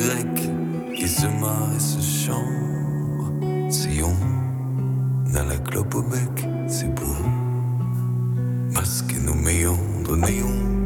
grec qui se marre et se chambre. Si on a la clope au bec, c'est pour masquer nos méandres néons.